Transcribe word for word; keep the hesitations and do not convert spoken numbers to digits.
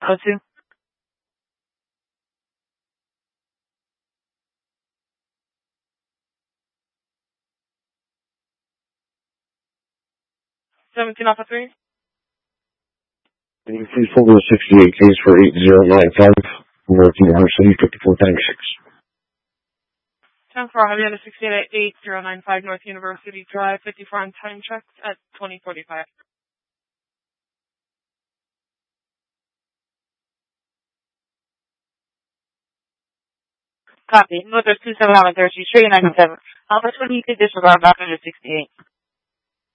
oh two. seventeen Alpha three. Can you please hold the sixty-eight case for eight zero nine five, North University, fifty-four ninety-six. ten four, Javier sixteen at eight zero nine five North University Drive, fifty-four on time checks at twenty forty-five. Copy. Northwest two seven Alpha thirty, straight ninety-seven. How much would you could disregard back under sixty-eight?